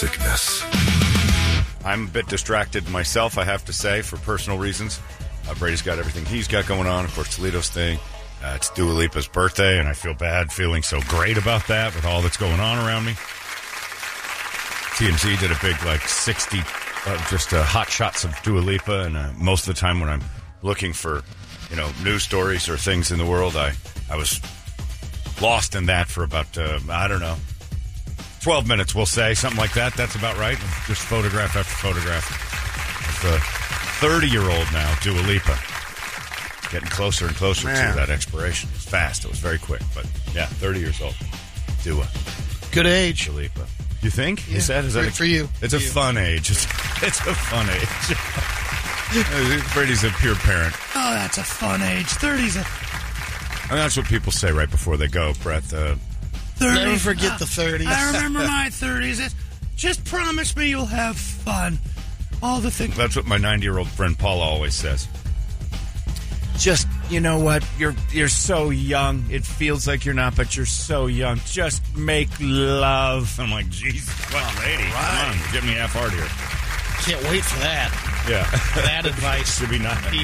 Sickness. I'm a bit distracted myself, I have to say, for personal reasons. Brady's got everything he's got going on. Of course, Toledo's thing. It's Dua Lipa's birthday, and I feel bad feeling so great about that with all that's going on around me. TMZ did a big, 60 hot shots of Dua Lipa, and most of the time when I'm looking for, news stories or things in the world, I was lost in that for about, 12 minutes, we'll say, something like that. That's about right. Just photograph after photograph of 30-year-old now, Dua Lipa. Getting closer and closer to that expiration. It was fast. It was very quick. But, 30 years old. Dua. Good age. Dua Lipa. You think? Yeah, Is that for you. It's a fun age. It's a fun age. Brady's a pure parent. Oh, that's a fun age. 30's that's what people say right before they go, Brett. 30. Never forget the 30s. I remember my 30s. Just promise me you'll have fun. All the things. That's what my 90-year-old friend Paula always says. Just, you know what? You're so young. It feels like you're not, but you're so young. Just make love. I'm like, Jesus, what lady? Right. Come on, get me half hard here. Can't wait for that. Yeah. That advice. Should be not.